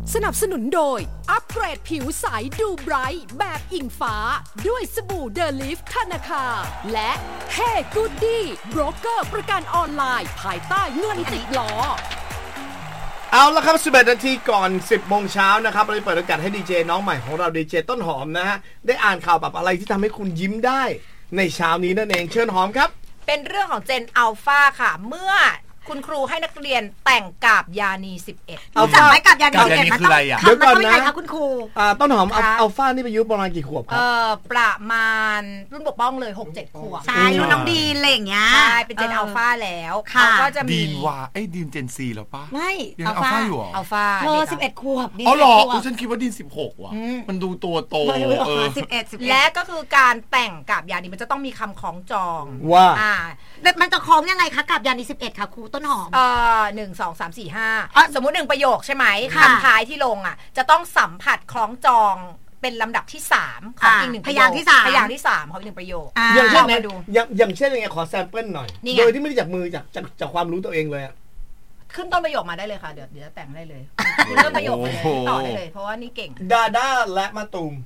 สนับสนุนโดยอัปเกรดผิวใสดูไบรท์แบบอิงฟ้าด้วยสบู่เดลิฟธนาคารและเฮ้กูดดี้โบรกเกอร์ประกันออนไลน์ภายใต้เงินติดล้อเอาละครับ11 นาทีก่อน 10 โมงเช้านะครับเราเปิดโอกาสให้ดีเจน้องใหม่ของเราดีเจต้นหอมนะฮะได้อ่านข่าวแบบอะไรที่ทำให้คุณยิ้มได้ในเช้านี้นั่นเองเชิญหอมครับเป็นเรื่องของเจนอัลฟาค่ะเมื่อคุณครูให้นักเรียนแต่งกาบยานี11 รู้จักไหมกาบยานี11 คืออะไรอ่ะเดี๋ยวก่อนนะคุณครูต้นหอมอัลฟานี่ไปอายุประมาณกี่ขวบครับประมาณรุ่นปกป้องเลย 6-7 ขวบใช่รุ่นน้องดีนอะไรอย่างเงี้ยใช่เป็นเจนอัลฟาแล้วเขาก็จะมีดีนว่าดีนเจนซีแล้วป่ะไม่อัลฟาอยู่อัลฟาเธอ11 ขวบอ๋อเหรอฉันคิดว่าดีน16ว่ะมันดูตัวโต 11 และก็คือการแต่งกาบยานีมันจะต้องมีคำคล้องจองว่ามันจะคล้องยังไงคะกาบยานี11ค่ะครูต้นหอม 1 2 3 4 5สมมุติ1ประโยคใช่ไหมคำท้ายที่ลงอ่ะจะต้องสัมผัสคล้องจองเป็นลำดับที่3ของอีก1พยางค์ที่3ของอีก1ประโยคอย่างเช่นอย่างเช่นยังไงขอแซมเปิลหน่อยโดยที่ไม่ได้จากมือจากความรู้ตัวเองเลยขึ้นต้นประโยคมาได้เลยค่ะเดี๋ยวจะแต่งได้เลยเริ่มประโยคเลยต่อได้เลยเพราะว่านี่เก่งดาด้าและมะตูม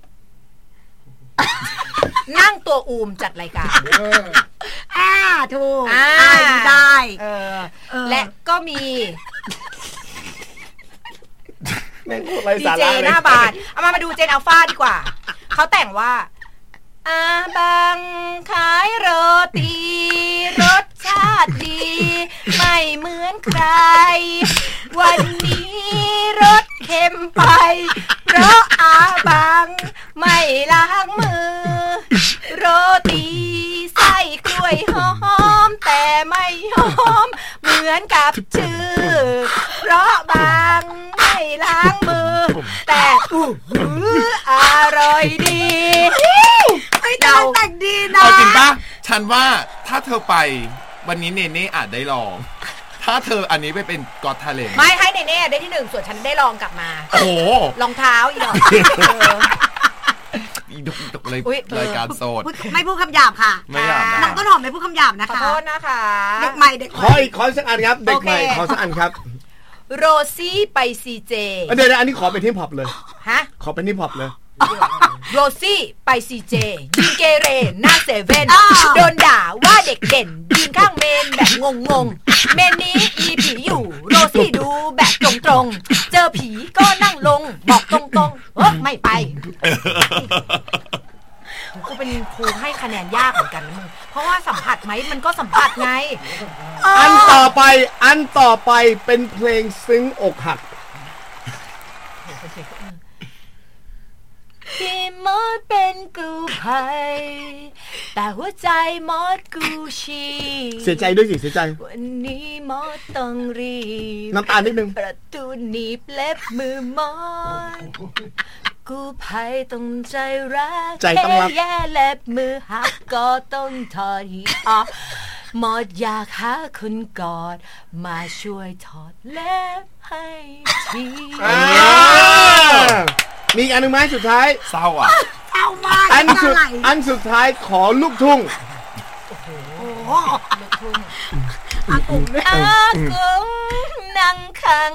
นั่งตัวอูมจัดรายการถูกได้และก็มีดีเจหน้าบานเอามาดูเจนอัลฟาดีกว่าเขาแต่งว่าบังขายโรตีรสชาติดีไม่เหมือนใครวันนี้รสเค็มไปเพราะบังไม่ล้างมือโรตีไส้กล้วยหอมแต่ไม่หอมเหมือนกับชื่อเพราะบังไม่ล้างมือแต่อร่อยดีเราแต่งดีนะจริงปะฉันว่าถ้าเธอไปวันนี้เนเน่อาจได้ลองถ้าเธออันนี้ไปเป็นก็อตทาเลนต์ไม่ให้เนเน่ได้ที่1ส่วนฉันได้ลองกลับมาโอ้รองเท้าอีกแล้วดกเลยรายการโซดไม่พูดคำหยาบค่ะไม่หยาบนะน้องต้นหอมไม่พูดคำหยาบนะคะขอโทษนะคะเด็กใหม่ขอสักอันครับเด็กใหม่ขอสักอันครับโรซี่ไปซีเจเดี๋ยวอันนี้ขอเป็นฮิปฮอปเลยขอเป็นฮิปฮอปเลยโรซี่ไปซีเจยิงเกเรหน้าเซเว่นโดนด่าว่าเด็กเด่นยืนข้างเมนแบบงงเมนนี้มีผีอยู่โรซี่ดูแบบตรงเจอผีก็นั่งลงบอกตรงไม่ไปกูเป็นครูให้คะแนนยากเหมือนกันนะมึงเพราะว่าสัมผัสไหมมันก็สัมผัสไงอันต่อไปเป็นเพลงซึ้งอกหักพี่มดเป็นกูภัยแต่หัวใจมดกูชีเสียใจด้วยสิเสียใจวันนี้มดต้องรีบน้ำตาลนิดนึงประตูหนีบเล็บมือมดกูภัยต้องใจรักใจต้องรักแย่เล็บมือหักก็ต้องถอดหีออกมดอยากหาคนกอดมาช่วยถอดเล็บให้ทีมีอันนึงไหมสุดท้ายเศร้าอ่ะเศร้ามากอันสุดท้ายขอลูกทุ่งโอ้โหลูกทุ่งอากงนั่งข้าง